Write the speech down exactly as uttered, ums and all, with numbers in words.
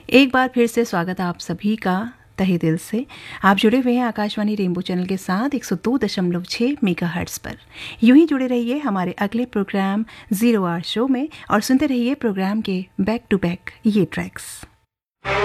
एक बार फिर से स्वागत है आप सभी का तहे दिल से। आप जुड़े हुए हैं आकाशवाणी रेनबो चैनल के साथ एक सौ दो दशमलव छह मेगाहर्ट्ज़ पर। यूं ही जुड़े रहिए हमारे अगले प्रोग्राम जीरो आवर शो में और सुनते रहिए प्रोग्राम के बैक टू बैक ये ट्रैक्स।